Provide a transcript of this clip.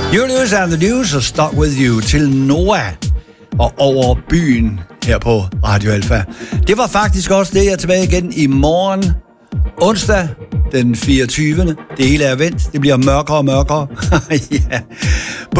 Julius and the News og Stuck With You til Noah og Over Byen her på Radio Alfa. Det var faktisk også det. Jeg er tilbage igen i morgen, onsdag den 24. Det hele er vendt. Det bliver mørkere og mørkere. Ja.